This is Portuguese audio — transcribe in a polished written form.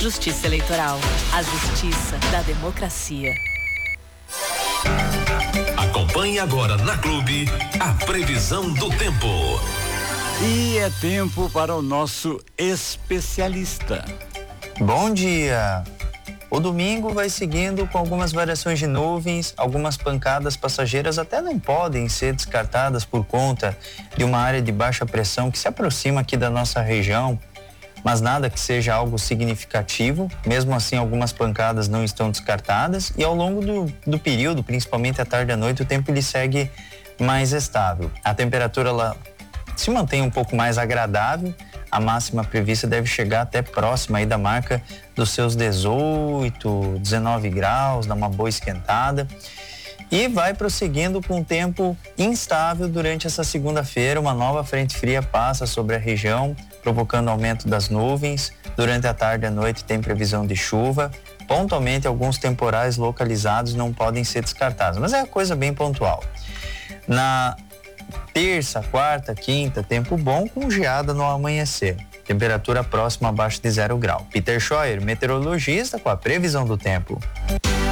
Justiça Eleitoral, a justiça da democracia. Acompanhe agora na Clube a previsão do tempo. E é tempo para o nosso especialista. Bom dia! O domingo vai seguindo com algumas variações de nuvens, algumas pancadas passageiras até não podem ser descartadas por conta de uma área de baixa pressão que se aproxima aqui da nossa região, mas nada que seja algo significativo. Mesmo assim, algumas pancadas não estão descartadas e ao longo do período, principalmente à tarde e à noite, o tempo ele segue mais estável. A temperatura ela se mantém um pouco mais agradável. A máxima prevista deve chegar até próxima aí da marca dos seus 18, 19 graus, dá uma boa esquentada. E vai prosseguindo com um tempo instável durante essa segunda-feira. Uma nova frente fria passa sobre a região, provocando aumento das nuvens. Durante a tarde e a noite tem previsão de chuva. Pontualmente, alguns temporais localizados não podem ser descartados, mas é coisa bem pontual. Na terça, quarta, quinta, tempo bom com geada no amanhecer. Temperatura próxima abaixo de 0 grau. Peter Scheuer, meteorologista, com a previsão do tempo.